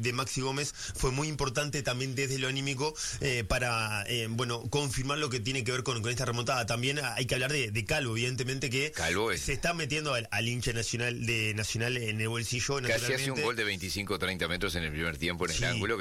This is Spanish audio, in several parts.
de Maxi Gómez fue muy importante también desde lo anímico para confirmar lo que tiene que ver con esta remontada. También hay que hablar de Calvo, evidentemente, que se está metiendo al hincha nacional en el bolsillo. Casi hace un gol de 25-30 metros en el primer tiempo en el ángulo.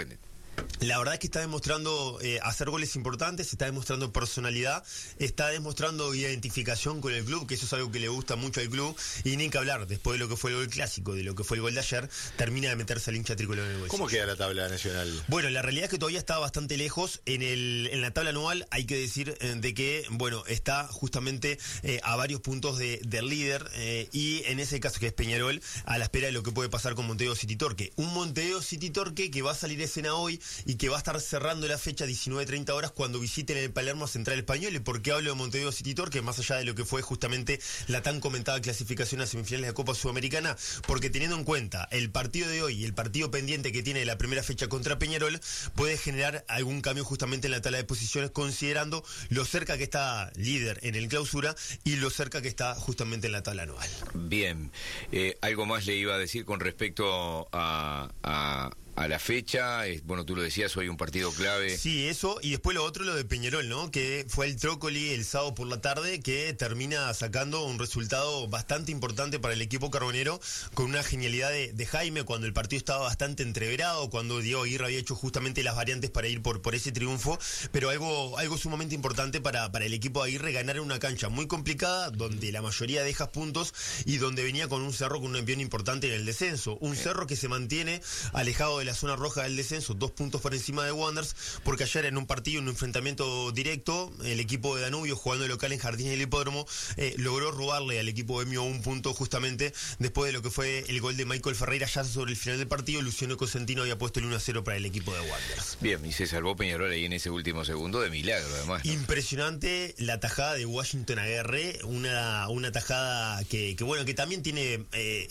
La verdad es que está demostrando hacer goles importantes, está demostrando personalidad, está demostrando identificación con el club, que eso es algo que le gusta mucho al club, y ni que hablar, después de lo que fue el gol clásico, de lo que fue el gol de ayer, termina de meterse al hincha tricolor en el bolsillo. ¿Cómo queda la tabla nacional? Bueno, la realidad es que todavía está bastante lejos. En la tabla anual hay que decir de que, está justamente a varios puntos del líder, y en ese caso que es Peñarol, a la espera de lo que puede pasar con Montevideo City Torque. Un Montevideo City Torque que va a salir escena hoy y que va a estar cerrando la fecha 19:30 horas cuando visiten el Palermo Central Español. ¿Y por qué hablo de Montevideo City Torque? Más allá de lo que fue justamente la tan comentada clasificación a semifinales de la Copa Sudamericana, porque teniendo en cuenta el partido de hoy y el partido pendiente que tiene la primera fecha contra Peñarol, puede generar algún cambio justamente en la tabla de posiciones, considerando lo cerca que está líder en el clausura y lo cerca que está justamente en la tabla anual. Bien, algo más le iba a decir con respecto a la fecha. Bueno, tú lo decías, hoy un partido clave. Sí, eso, y después lo otro, lo de Peñarol, ¿no? Que fue el Trócoli el sábado por la tarde, que termina sacando un resultado bastante importante para el equipo carbonero, con una genialidad de Jaime, cuando el partido estaba bastante entreverado, cuando Diego Aguirre había hecho justamente las variantes para ir por ese triunfo, pero algo sumamente importante para el equipo de Aguirre, ganar en una cancha muy complicada, donde la mayoría deja puntos, y donde venía con un Cerro con un envión importante en el descenso, un Cerro que se mantiene alejado de la zona roja del descenso, 2 puntos por encima de Wanderers, porque ayer en un partido, en un enfrentamiento directo, el equipo de Danubio, jugando de local en Jardines del Hipódromo, logró robarle al equipo de Mio un punto, justamente después de lo que fue el gol de Michael Ferreira ya sobre el final del partido. Luciano Cosentino había puesto el 1-0 para el equipo de Wanderers. Bien, y se salvó Peñarol ahí en ese último segundo de milagro, además, ¿no? Impresionante la tajada de Washington Aguirre, una tajada que también tiene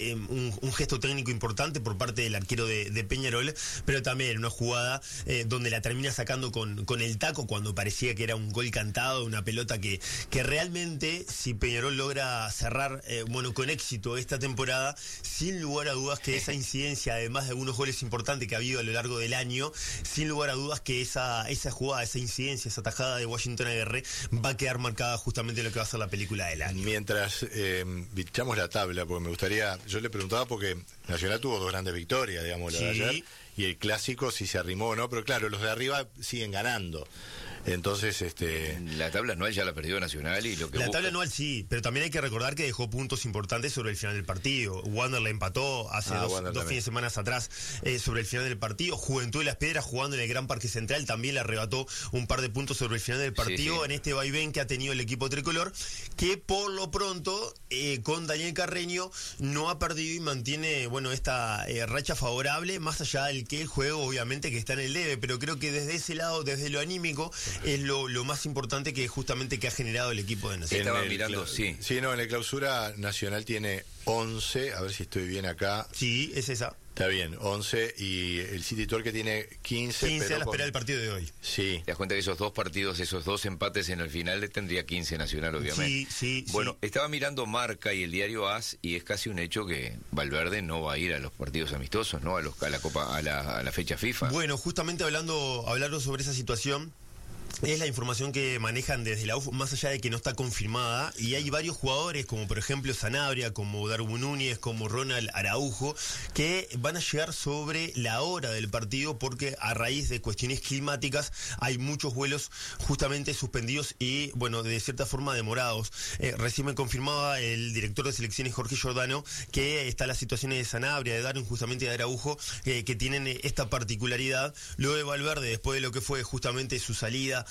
un gesto técnico importante por parte del arquero de Peñarol, pero también una jugada donde la termina sacando con el taco, cuando parecía que era un gol cantado, una pelota que realmente, si Peñarol logra cerrar con éxito esta temporada, sin lugar a dudas que esa incidencia, además de algunos goles importantes que ha habido a lo largo del año, sin lugar a dudas que esa jugada, esa incidencia, esa tajada de Washington Aguirre va a quedar marcada justamente en lo que va a ser la película del año. Mientras bichamos la tabla, porque me gustaría, yo le preguntaba porque Nacional tuvo 2 grandes victorias, digamos, la de ayer, y el clásico si se arrimó o no, pero claro, los de arriba siguen ganando. Entonces, la tabla anual ya la perdió Nacional, y lo que la tabla anual sí, pero también hay que recordar que dejó puntos importantes sobre el final del partido. Wander la empató hace dos fines de semana atrás sobre el final del partido. Juventud de Las Piedras, jugando en el Gran Parque Central, también le arrebató un par de puntos sobre el final del partido, en este vaivén que ha tenido el equipo tricolor, que por lo pronto con Daniel Carreño no ha perdido y mantiene esta racha favorable, más allá del que el juego obviamente que está en el debe, pero creo que desde ese lado, desde lo anímico, es lo más importante que justamente que ha generado el equipo de Nacional. Estaba mirando, Sí, en la clausura Nacional tiene 11, a ver si estoy bien acá. Sí, es esa. Está bien, 11, y el City Torque tiene 15. 15 pero a la espera del partido de hoy. Sí. Te das cuenta que esos 2 partidos, esos 2 empates en el final, le tendría 15 Nacional, obviamente. Sí. Bueno, estaba mirando Marca y el diario AS, y es casi un hecho que Valverde no va a ir a los partidos amistosos, ¿no? A la Copa, a la fecha FIFA. Bueno, justamente hablando sobre esa situación, es la información que manejan desde la UF, más allá de que no está confirmada, y hay varios jugadores, como por ejemplo Sanabria, como Darwin Núñez, como Ronald Araujo, que van a llegar sobre la hora del partido, porque a raíz de cuestiones climáticas hay muchos vuelos justamente suspendidos y, de cierta forma demorados. Recién me confirmaba el director de selecciones, Jorge Giordano, que está las situaciones de Sanabria, de Darwin, justamente de Araujo, que tienen esta particularidad. Luego de Valverde, después de lo que fue justamente su salida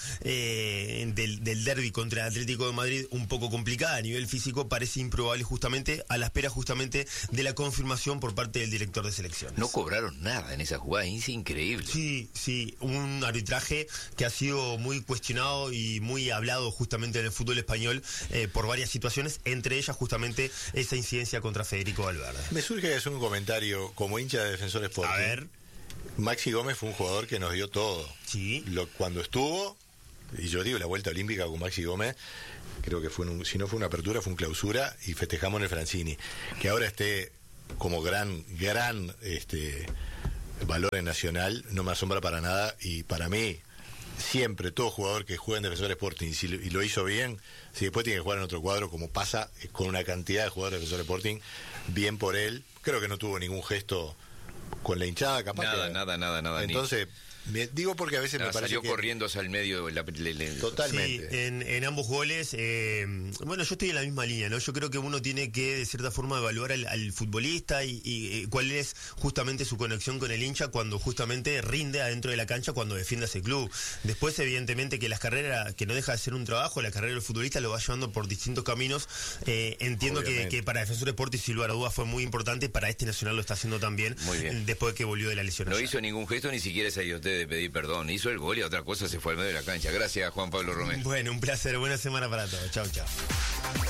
del derbi contra el Atlético de Madrid, un poco complicada a nivel físico, parece improbable, justamente a la espera justamente de la confirmación por parte del director de selecciones. No cobraron nada en esa jugada, es increíble. Sí, un arbitraje que ha sido muy cuestionado y muy hablado justamente en el fútbol español por varias situaciones, entre ellas justamente esa incidencia contra Federico Valverde. Me surge hacer un comentario como hincha de Defensor Sporting. A ver. Maxi Gómez fue un jugador que nos dio todo. Sí. Cuando estuvo, y yo digo, la vuelta olímpica con Maxi Gómez, creo que si no fue una apertura, fue un clausura, y festejamos en el Francini. Que ahora esté como gran valor en Nacional, no me asombra para nada, y para mí, siempre todo jugador que juega en Defensor Sporting y lo hizo bien, si después tiene que jugar en otro cuadro, como pasa con una cantidad de jugadores de Defensor Sporting, bien por él. Creo que no tuvo ningún gesto con la hinchada, capaz nada. Entonces, digo porque a veces me parece salió que corriendo hacia el medio totalmente. Sí, en ambos goles, bueno, yo estoy en la misma línea, ¿no? Yo creo que uno tiene que, de cierta forma, evaluar al futbolista y cuál es justamente su conexión con el hincha cuando justamente rinde adentro de la cancha, cuando defiende a ese club. Después, evidentemente, que las carreras, que no deja de ser un trabajo, la carrera del futbolista lo va llevando por distintos caminos. Entiendo que para Defensor Sporting, sin lugar a dudas, fue muy importante, para este Nacional lo está haciendo también, después de que volvió de la lesión. No hizo ningún gesto, ni siquiera se dio de pedir perdón, hizo el gol y otra cosa se fue al medio de la cancha. Gracias, Juan Pablo Romero. Bueno, un placer, buena semana para todos. Chau.